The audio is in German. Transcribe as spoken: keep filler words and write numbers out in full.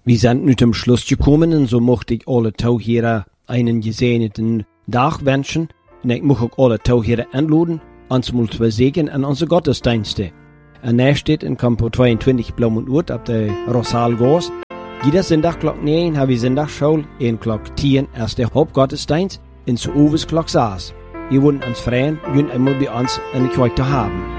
Wir sind nu zum Schluss gekommen und so möchte ich alle Taucherer einen gesegneten Tag wünschen. Und ich möchte auch alle Taucherer einladen, uns mal zu sehen an unsere Gottesdienste. Und er steht in Kampo zweiundzwanzig Blaumunduert ab der Rosalgos. Jeder Sonntag klock neun haben wir Sonntagsschule, in klock zehn erst der Hauptgottesdienst, in zu Uwes klock sechs. Wir wollen uns freuen, gehen einmal bei uns in die Kirche haben.